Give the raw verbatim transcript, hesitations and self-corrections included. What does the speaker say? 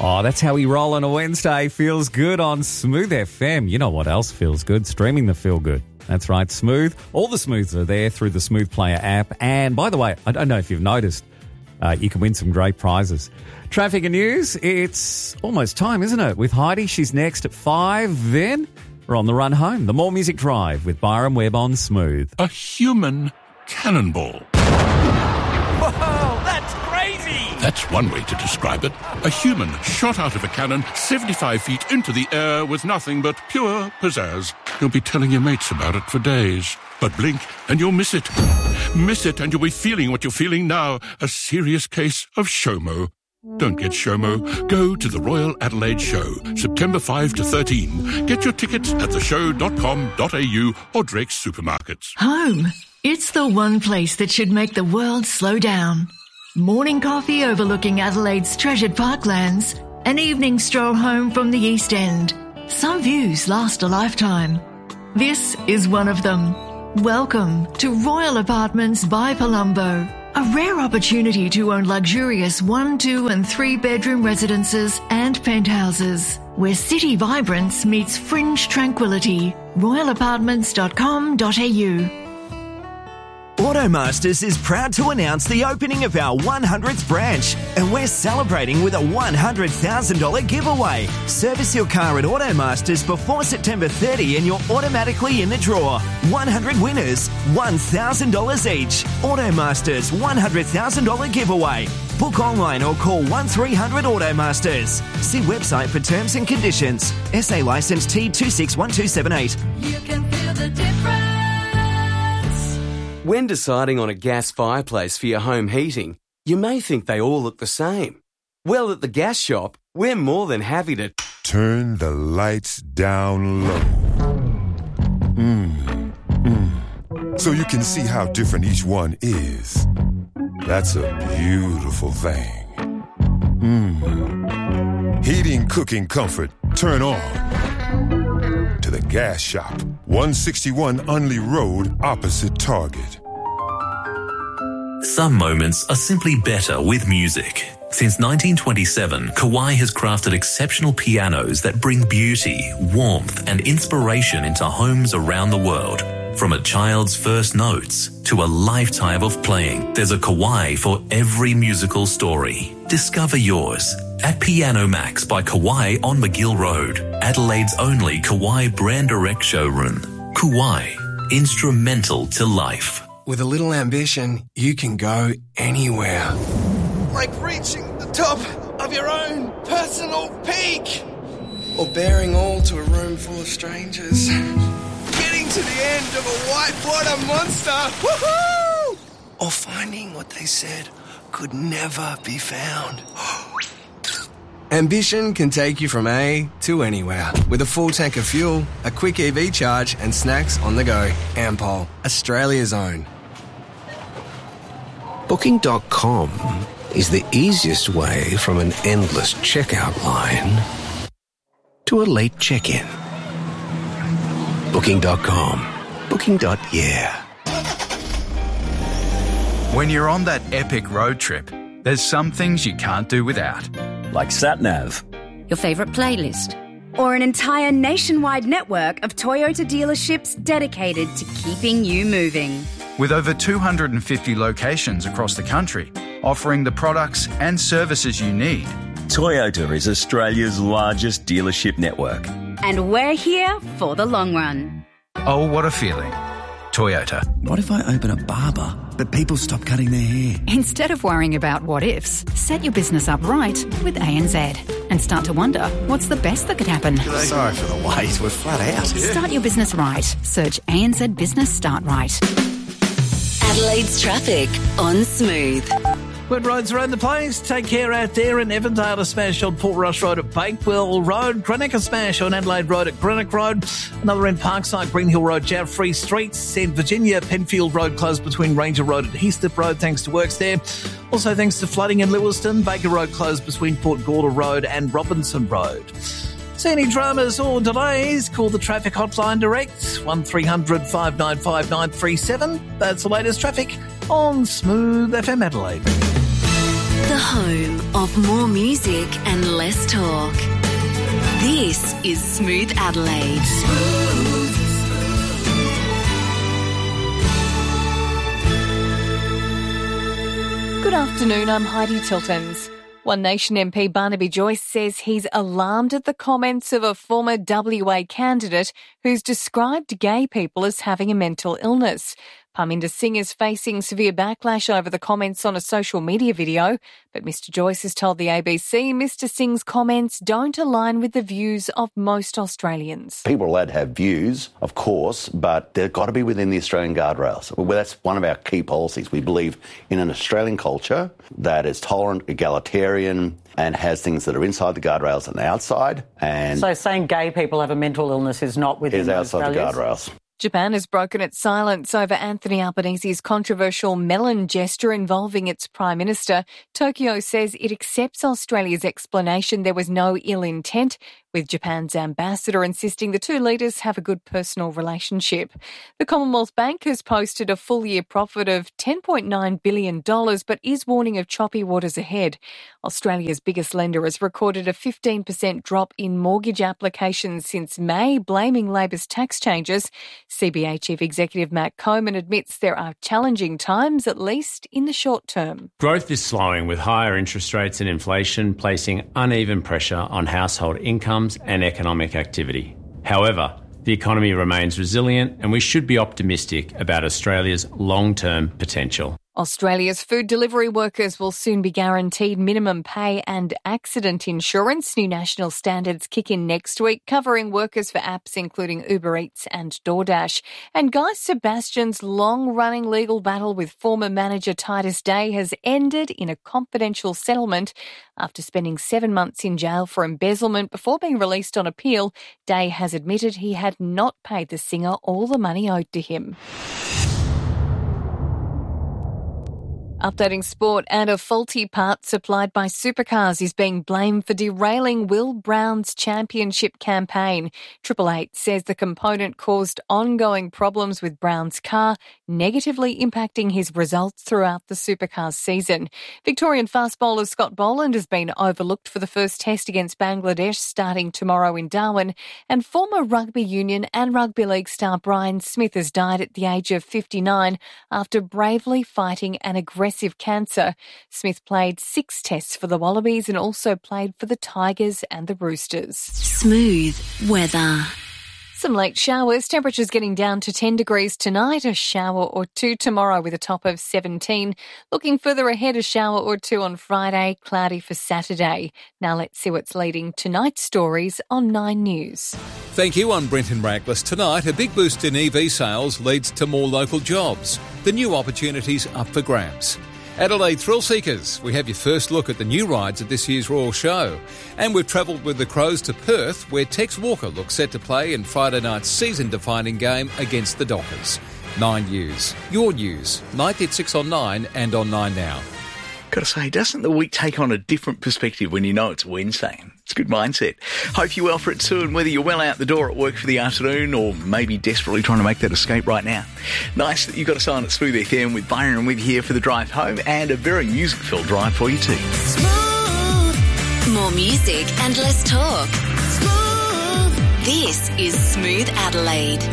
Oh, that's how we roll on a Wednesday. Feels good on Smooth F M. You know what else feels good? Streaming the Feel Good. That's right, Smooth. All the Smooths are there through the Smooth Player app. And by the way, I don't know if you've noticed, uh, you can win some great prizes. Traffic and news, it's almost time, isn't it? With Heidi, she's next at five. Then we're on the run home. The More Music Drive with Byron Webb on Smooth. A human cannonball. Whoa, that's crazy! That's one way to describe it. A human shot out of a cannon seventy-five feet into the air with nothing but pure pizzazz. You'll be telling your mates about it for days. But blink and you'll miss it. Miss it and you'll be feeling what you're feeling now. A serious case of SHOMO. Don't get SHOMO. Go to the Royal Adelaide Show, September fifth to thirteenth. Get your tickets at the show dot com dot a u or Drake's Supermarkets. Home. It's the one place that should make the world slow down. Morning coffee overlooking Adelaide's treasured parklands. An evening stroll home from the East End. Some views last a lifetime. This is one of them. Welcome to Royal Apartments by Palumbo. A rare opportunity to own luxurious one, two and three bedroom residences and penthouses, where city vibrance meets fringe tranquility. royal apartments dot com dot a u. Automasters is proud to announce the opening of our one hundredth branch, and we're celebrating with a one hundred thousand dollars giveaway. Service your car at Automasters before September thirtieth and you're automatically in the draw. one hundred winners, one thousand dollars each. Automasters one hundred thousand dollars giveaway. Book online or call one three hundred Automasters. See website for terms and conditions. S A licence T two six one two seven eight. You can feel the difference. When deciding on a gas fireplace for your home heating, you may think they all look the same. Well, at the gas shop, we're more than happy to turn the lights down low. Mm, mm. So you can see how different each one is. That's a beautiful thing. Mm. Heating, cooking, comfort, turn on to the gas shop. one sixty-one Unley Road, opposite Target. Some moments are simply better with music. Since nineteen twenty-seven, Kawai has crafted exceptional pianos that bring beauty, warmth and inspiration into homes around the world. From a child's first notes to a lifetime of playing, there's a Kawai for every musical story. Discover yours at Piano Max by Kawai on McGill Road, Adelaide's only Kawai brand direct showroom. Kawai, instrumental to life. With a little ambition, you can go anywhere. Like reaching the top of your own personal peak. Or bearing all to a room full of strangers. Getting to the end of a whitewater monster. Woohoo! Or finding what they said could never be found. Ambition can take you from A to anywhere. With a full tank of fuel, a quick E V charge and snacks on the go. Ampol, Australia's own. Booking dot com is the easiest way from an endless checkout line to a late check-in. Booking dot com. Booking. Yeah. When you're on that epic road trip, there's some things you can't do without. Like SatNav. Your favourite playlist. Or an entire nationwide network of Toyota dealerships dedicated to keeping you moving. With over two hundred fifty locations across the country, offering the products and services you need. Toyota is Australia's largest dealership network. And we're here for the long run. Oh, what a feeling. Toyota. What if I open a barber, but people stop cutting their hair? Instead of worrying about what ifs, set your business up right with A N Z and start to wonder, what's the best that could happen? Sorry for the wait, we're flat out. Start your business right. Search A N Z Business Start Right. Adelaide's traffic on Smooth. Wet roads around the place. Take care out there in Evandale. A smash on Portrush Road at Bakewell Road. Greenock a smash on Adelaide Road at Greenock Road. Another in Parkside, Green Hill Road, Jaffrey Streets. In Virginia, Penfield Road closed between Ranger Road and Heathcliff Road thanks to works there. Also thanks to flooding in Lewiston. Baker Road closed between Port Gawler Road and Robinson Road. See any dramas or delays? Call the traffic hotline direct, one three hundred five nine five nine three seven. That's the latest traffic on Smooth F M Adelaide. The home of more music and less talk. This is Smooth Adelaide. Smooth. Good afternoon, I'm Heidi Tiltons. One Nation M P Barnaby Joyce says he's alarmed at the comments of a former W A candidate who's described gay people as having a mental illness. Parminder Singh is facing severe backlash over the comments on a social media video, but Mister Joyce has told the A B C Mister Singh's comments don't align with the views of most Australians. People are allowed to have views, of course, but they've got to be within the Australian guardrails. Well, that's one of our key policies. We believe in an Australian culture that is tolerant, egalitarian, and has things that are inside the guardrails and outside. And so saying gay people have a mental illness is not within is outside the guardrails. Japan has broken its silence over Anthony Albanese's controversial melon gesture involving its Prime Minister. Tokyo says it accepts Australia's explanation there was no ill intent, with Japan's ambassador insisting the two leaders have a good personal relationship. The Commonwealth Bank has posted a full-year profit of ten point nine billion dollars but is warning of choppy waters ahead. Australia's biggest lender has recorded a fifteen percent drop in mortgage applications since May, blaming Labor's tax changes. C B A Chief Executive Matt Coman admits there are challenging times, at least in the short term. Growth is slowing, with higher interest rates and inflation placing uneven pressure on household incomes and economic activity. However, the economy remains resilient and we should be optimistic about Australia's long-term potential. Australia's food delivery workers will soon be guaranteed minimum pay and accident insurance. New national standards kick in next week, covering workers for apps including Uber Eats and DoorDash. And Guy Sebastian's long-running legal battle with former manager Titus Day has ended in a confidential settlement. After spending seven months in jail for embezzlement before being released on appeal, Day has admitted he had not paid the singer all the money owed to him. Updating sport, and a faulty part supplied by Supercars is being blamed for derailing Will Brown's championship campaign. Triple Eight says the component caused ongoing problems with Brown's car, negatively impacting his results throughout the Supercars season. Victorian fast bowler Scott Boland has been overlooked for the first test against Bangladesh starting tomorrow in Darwin, and former rugby union and rugby league star Brian Smith has died at the age of fifty-nine after bravely fighting an aggressive cancer. Smith played six tests for the Wallabies and also played for the Tigers and the Roosters. Smooth weather. Some late showers, temperatures getting down to ten degrees tonight, a shower or two tomorrow with a top of seventeen. Looking further ahead, a shower or two on Friday, cloudy for Saturday. Now let's see what's leading tonight's stories on Nine News. Thank you, I'm Brenton Raglas. Tonight, a big boost in E V sales leads to more local jobs. The new opportunities up for grabs. Adelaide Thrill Seekers, we have your first look at the new rides at this year's Royal Show. And we've travelled with the Crows to Perth, where Tex Walker looks set to play in Friday night's season-defining game against the Dockers. Nine News. Your news. ninety at six on Nine and on Nine Now. Got to say, doesn't the week take on a different perspective when you know it's Wednesday? It's a good mindset. Hope you're well for it soon, whether you're well out the door at work for the afternoon or maybe desperately trying to make that escape right now. Nice that you got us on at Smooth F M with Byron with you here for the drive home, and a very music-filled drive for you too. Smooth. More music and less talk. Smooth. This is Smooth Adelaide.